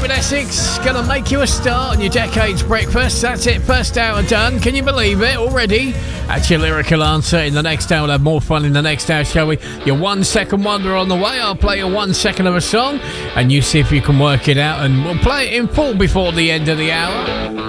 David Essex, gonna make you a start on your decade's breakfast. That's it, first hour done. Can you believe it already? That's your lyrical answer. In the next hour, we'll have more fun in the next hour, shall we? Your 1 second wonder on the way. I'll play you 1 second of a song, and you see if you can work it out, and we'll play it in full before the end of the hour.